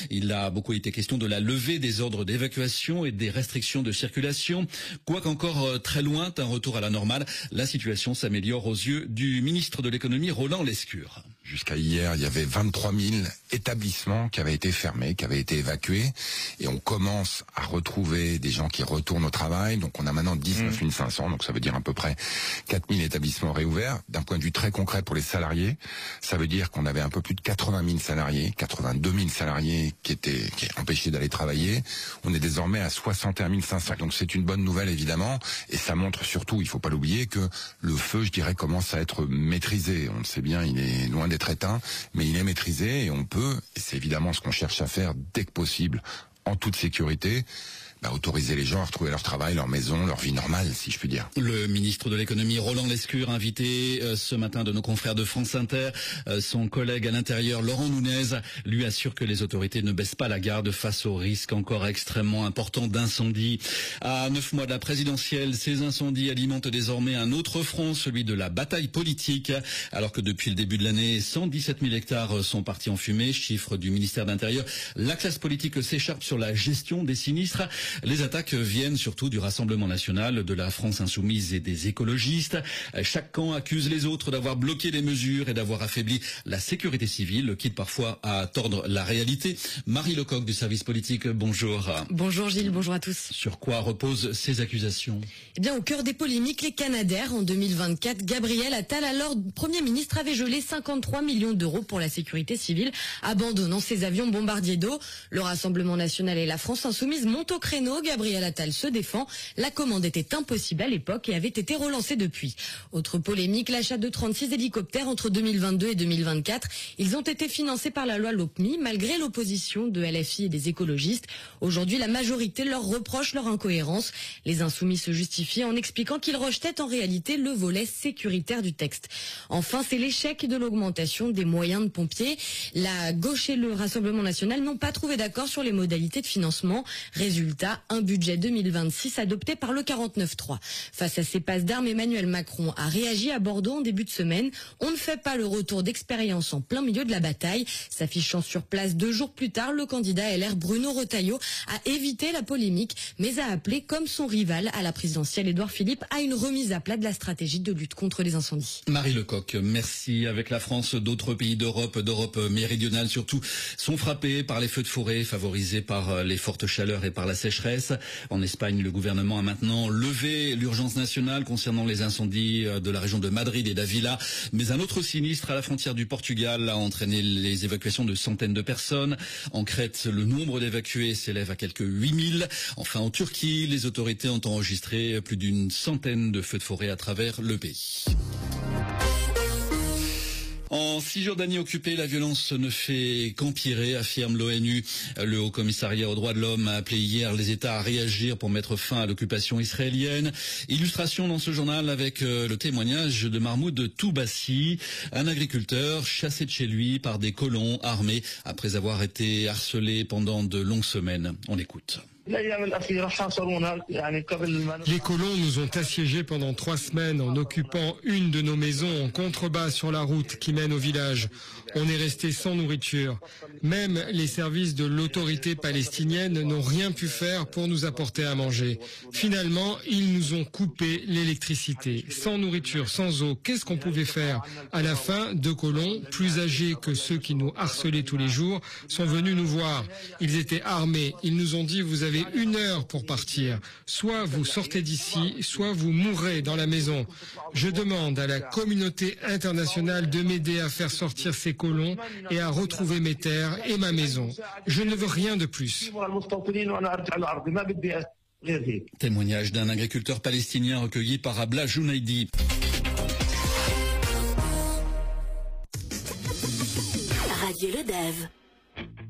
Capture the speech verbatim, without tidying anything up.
Il a beaucoup été question de la levée des ordres d'évacuation et des restrictions de circulation. Quoiqu'encore très loin d'un retour à la normale, la situation s'améliore aux yeux du ministre de l'économie, Roland Lescure. Jusqu'à hier, il y avait vingt-trois mille établissements qui avaient été fermés, qui avaient été évacués. Et on commence à retrouver des gens qui retournent au travail. Donc on a maintenant dix-neuf mille cinq cents, donc ça veut dire à peu près quatre mille établissements réouverts. D'un point de vue très concret pour les salariés, ça veut dire qu'on avait un peu plus de quatre-vingt mille salariés, quatre-vingt-deux mille salariés qui étaient, qui étaient empêchés d'aller travailler. On est désormais à soixante et un mille cinq cents. Donc c'est une bonne nouvelle évidemment. Et ça montre surtout, il faut pas l'oublier, que le feu, je dirais, commence à être maîtrisé. On le sait bien, il est loin d'être éteint, mais il est maîtrisé et on peut, et c'est évidemment ce qu'on cherche à faire dès que possible, en toute sécurité, bah, autoriser les gens à retrouver leur travail, leur maison, leur vie normale, si je puis dire. Le ministre de l'économie, Roland Lescure, invité euh, ce matin de nos confrères de France Inter. Euh, son collègue à l'intérieur, Laurent Nunez, lui assure que les autorités ne baissent pas la garde face au risque encore extrêmement important d'incendie. À neuf mois de la présidentielle, ces incendies alimentent désormais un autre front, celui de la bataille politique. Alors que depuis le début de l'année, cent dix-sept mille hectares sont partis en fumée, chiffre du ministère de l'Intérieur. La classe politique s'écharpe sur la gestion des sinistres. Les attaques viennent surtout du Rassemblement national, de la France insoumise et des écologistes. Chaque camp accuse les autres d'avoir bloqué les mesures et d'avoir affaibli la sécurité civile, quitte parfois à tordre la réalité. Marie Lecoq du service politique, bonjour. Bonjour Gilles, bonjour à tous. Sur quoi reposent ces accusations? Eh bien, au cœur des polémiques, les Canadair. En deux mille vingt-quatre, Gabriel Attal, alors Premier ministre, avait gelé cinquante-trois millions d'euros pour la sécurité civile, abandonnant ses avions bombardiers d'eau. Le Rassemblement national et la France insoumise montent au créneau. Gabriel Attal se défend. La commande était impossible à l'époque et avait été relancée depuis. Autre polémique, l'achat de trente-six hélicoptères entre deux mille vingt-deux et deux mille vingt-quatre. Ils ont été financés par la loi LOPMI, malgré l'opposition de L F I et des écologistes. Aujourd'hui, la majorité leur reproche leur incohérence. Les insoumis se justifient en expliquant qu'ils rejetaient en réalité le volet sécuritaire du texte. Enfin, c'est l'échec de l'augmentation des moyens de pompiers. La gauche et le Rassemblement national n'ont pas trouvé d'accord sur les modalités de financement. Résultat, un budget deux mille vingt-six adopté par le quarante-neuf trois. Face à ces passes d'armes, Emmanuel Macron a réagi à Bordeaux en début de semaine. On ne fait pas le retour d'expérience en plein milieu de la bataille. S'affichant sur place deux jours plus tard, le candidat L R Bruno Retailleau a évité la polémique, mais a appelé, comme son rival à la présidentielle Édouard Philippe, à une remise à plat de la stratégie de lutte contre les incendies. Marie Lecoq, merci. Avec la France, d'autres pays d'Europe, d'Europe méridionale surtout, sont frappés par les feux de forêt, favorisés par les fortes chaleurs et par la sécheresse. En Espagne, le gouvernement a maintenant levé l'urgence nationale concernant les incendies de la région de Madrid et d'Avila. Mais un autre sinistre à la frontière du Portugal a entraîné les évacuations de centaines de personnes. En Crète, le nombre d'évacués s'élève à quelques huit mille. Enfin, en Turquie, les autorités ont enregistré plus d'une centaine de feux de forêt à travers le pays. En Cisjordanie occupée, la violence ne fait qu'empirer, affirme l'ONU. Le Haut Commissariat aux droits de l'homme a appelé hier les États à réagir pour mettre fin à l'occupation israélienne. Illustration dans ce journal avec le témoignage de Mahmoud Toubassi, un agriculteur chassé de chez lui par des colons armés après avoir été harcelé pendant de longues semaines. On écoute. Les colons nous ont assiégés pendant trois semaines en occupant une de nos maisons en contrebas sur la route qui mène au village. On est resté sans nourriture. Même les services de l'autorité palestinienne n'ont rien pu faire pour nous apporter à manger. Finalement, ils nous ont coupé l'électricité. Sans nourriture, sans eau, qu'est-ce qu'on pouvait faire? À la fin, deux colons, plus âgés que ceux qui nous harcelaient tous les jours, sont venus nous voir. Ils étaient armés. Ils nous ont dit, vous avez une heure pour partir. Soit vous sortez d'ici, soit vous mourrez dans la maison. Je demande à la communauté internationale de m'aider à faire sortir ces colons et à retrouver mes terres et ma maison. Je ne veux rien de plus. Témoignage d'un agriculteur palestinien recueilli par Abla Jounaidi. Radio Le Dev.